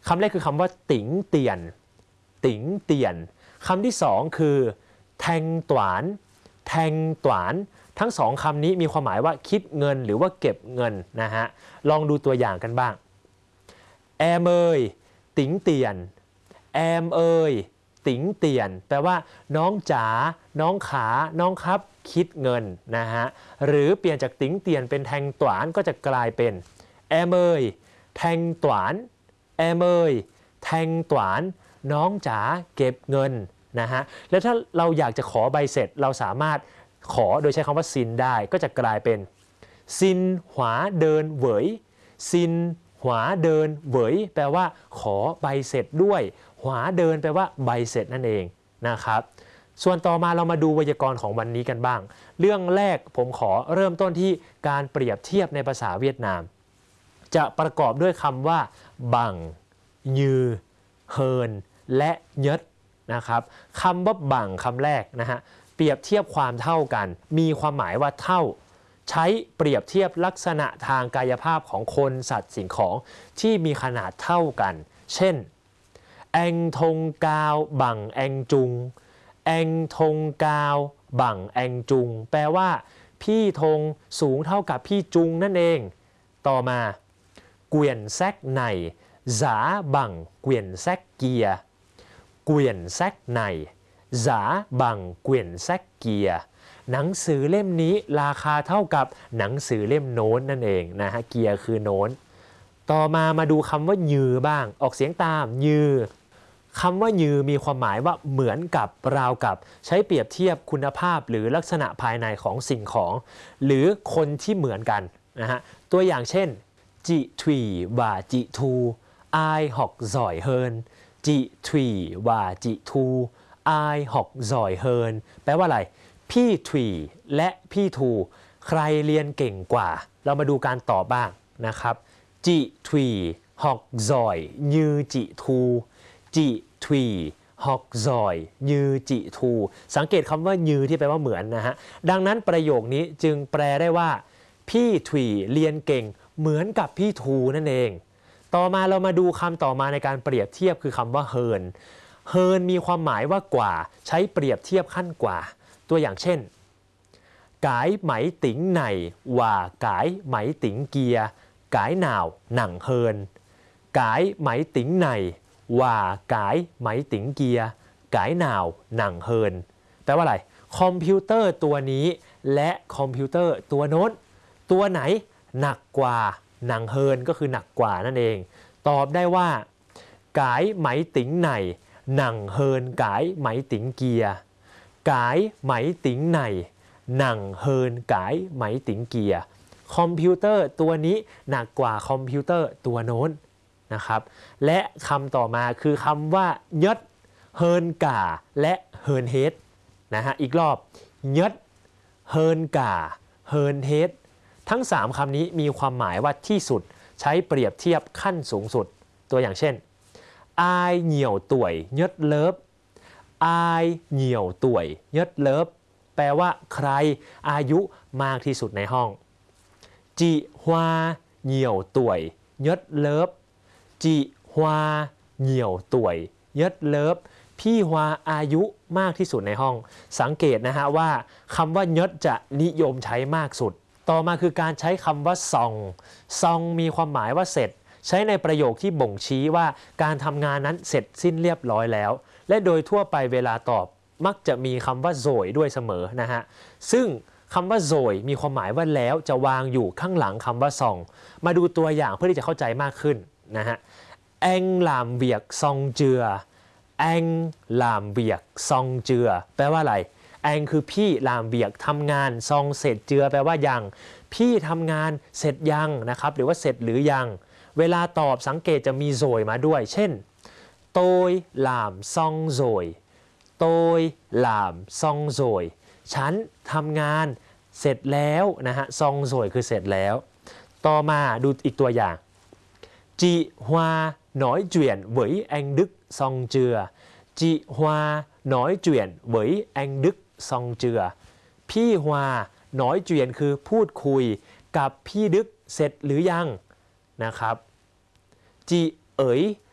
คำแรกคือคำว่าติ๋งเตียนติ๋งเตียนคำที่สองคือแทงตวานแทงตวานทั้งสองคำนี้มีความหมายว่าคิดเงินหรือว่าเก็บเงินนะฮะลองดูตัวอย่างกันบ้างแอมเอยติ๋งเตียนแอมเอยติ๋งเตียนแปลว่าน้องจ๋าน้องขาน้องครับคิดเงินนะฮะหรือเปลี่ยนจากติ๋งเตียนเป็นแทงตวานก็จะกลายเป็นแอมเอยแทงตวานแอมเอยแทงตวานน้องจ๋าเก็บเงินนะฮะแล้วถ้าเราอยากจะขอใบเสร็จเราสามารถขอโดยใช้คำว่าซินได้ก็จะกลายเป็นซินหวาเดินเหวยซินหวาเดินเหวยแปลว่าขอใบเสร็จด้วยหวาเดินแปลว่าใบเสร็จนั่นเองนะครับส่วนต่อมาเรามาดูไวยากรณ์ของวันนี้กันบ้างเรื่องแรกผมขอเริ่มต้นที่การเปรียบเทียบในภาษาเวียดนามจะประกอบด้วยคำว่าบังยือเฮินและเยดนะครับคำว่าบังคำแรกนะฮะเปรียบเทียบความเท่ากันมีความหมายว่าเท่าใช้เปรียบเทียบลักษณะทางกายภาพของคนสัตว์สิ่งของที่มีขนาดเท่ากันเช่นแองทงกาวบังแองจุงแองทงกาวบังแองจุงแปลว่าพี่ธงสูงเท่ากับพี่จุงนั่นเองต่อมาเกวียนแซกในหาบังเกวียนแซกเกียเกวียนแซกในหาบังเกวียนแซกเกียหนังสือเล่มนี้ราคาเท่ากับหนังสือเล่มโน้นนั่นเองนะฮะเกียคือโน้นต่อมาดูคำว่ายือบ้างออกเสียงตามยือคำว่ายือมีความหมายว่าเหมือนกับราวกับใช้เปรียบเทียบคุณภาพหรือลักษณะภายในของสิ่งของหรือคนที่เหมือนกันนะฮะตัวอย่างเช่นจิทวีว่าจิทูไอหอกจ่อยเฮินจิทวีว่าจิทูไอหอกจ่อยเฮินแปลว่าอะไรพี่ทวีและพี่ทูใครเรียนเก่งกว่าเรามาดูการตอบบ้างนะครับจิทวีหอกจ่อยยือจิทูจิทวีฮอกซอยยือจิทูสังเกตคำว่ายือที่แปลว่าเหมือนนะฮะดังนั้นประโยคนี้จึงแปลได้ว่าพี่ทวีเรียนเก่งเหมือนกับพี่ทูนั่นเองต่อมาเรามาดูคำต่อมาในการเปรียบเทียบคือคำว่าเฮินเฮินมีความหมายว่ากว่าใช้เปรียบเทียบขั้นกว่าตัวอย่างเช่นกายไหมติ๋งไหนว่ากายไหมติ๋งเกียกายหนาวหนังเฮินกายไหมติ๋งไหนว่ากายไหมติ๋งเกียกายหนาวหนังเฮินแปลว่าอะไรคอมพิวเตอร์ตัวนี้และคอมพิวเตอร์ตัวโน้นตัวไหนหนักกว่าหนังเฮินก็คือหนักกว่านั่นเองตอบได้ว่ากายไหมติ๋งไหนหนังเฮินกายไหมติ๋งเกียกายไหมติ๋งไหนหนังเฮินกายไหมติ๋งเกียคอมพิวเตอร์ตัวนี้หนักกว่าคอมพิวเตอร์ตัวโน้นนะครับและคำต่อมาคือคำว่ายดเฮินกาและเฮินเฮดนะฮะอีกรอบยดเฮินกาเฮินเฮดทั้ง3คำนี้มีความหมายว่าที่สุดใช้เปรียบเทียบขั้นสูงสุดตัวอย่างเช่นอายเหนี่ยวต่วยยดเลิฟอายเหนี่ยวต่วยยดเลิฟแปลว่าใครอายุมากที่สุดในห้องจิฮวาเหนี่ยวต่วยยดเลิฟจิฮวาเหนี่ยวต่วยยดเลิฟพี่ฮวาอายุมากที่สุดในห้องสังเกตนะฮะว่าคำว่ายดจะนิยมใช้มากสุดต่อมาคือการใช้คำว่าซองซองมีความหมายว่าเสร็จใช้ในประโยคที่บ่งชี้ว่าการทำงานนั้นเสร็จสิ้นเรียบร้อยแล้วและโดยทั่วไปเวลาตอบมักจะมีคำว่าโซยด้วยเสมอนะฮะซึ่งคำว่าโซยมีความหมายว่าแล้วจะวางอยู่ข้างหลังคำว่าซองมาดูตัวอย่างเพื่อที่จะเข้าใจมากขึ้นนะฮะแองลามเวียกซองเจือแองลามเวียกซองเจือแปลว่าอะไรแองคือพี่ลามเวียกทำงานซองเสร็จเจือแปลว่ายังพี่ทำงานเสร็จยังนะครับหรือว่าเสร็จหรือยังเวลาตอบสังเกตจะมีโซยมาด้วยเช่นโตยลามซองโซยโตยลามซองโซยฉันทำงานเสร็จแล้วนะฮะซองโซยคือเสร็จแล้วต่อมาดูอีกตัวอย่างจีฮวาน้อยเจียนเหวยแองดึกซองเจือจีฮวาน้อยเจียนเหวยแองดึกซองเจือพี่ฮวาน้อยเจียนคือพูดคุยกับพี่ดึกเสร็จหรือยังนะครับจีเอ๋ย